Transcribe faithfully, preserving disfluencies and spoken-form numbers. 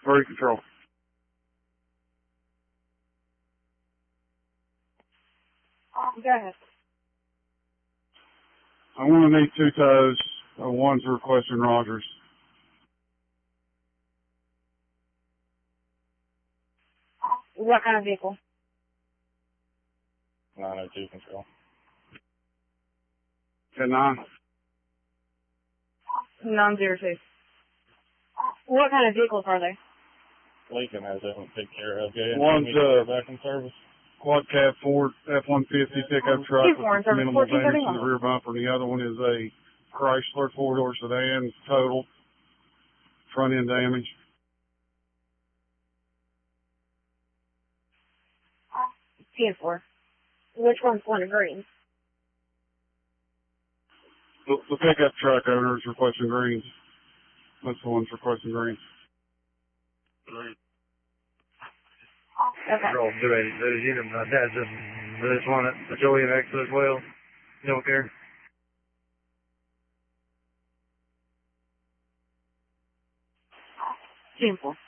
Three control. Go ahead. I want to need two tows. Uh, one's requesting Rogers. What kind of vehicle? nine oh two control. ten nine. nine zero two. What kind of vehicles are they? Lincoln has that one taken care of. Yeah, One's uh, back in service. quad cab Ford F one fifty pickup truck with minimal damage to the rear bumper, and the other one is a Chrysler four-door sedan, total front end damage. ten four. Which one's one of green? The, the pickup truck owner is requesting greens. That's the one's requesting greens. Okay. Control, do a, those units, my dad's just, this one at the Joey and X as well. You don't care? ten four.